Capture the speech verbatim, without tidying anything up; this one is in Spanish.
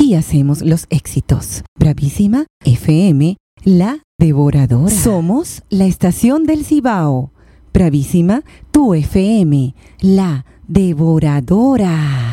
y hacemos los éxitos. Bravísima F M, la devoradora. Somos la estación del Cibao. Bravísima, tu F M, la devoradora.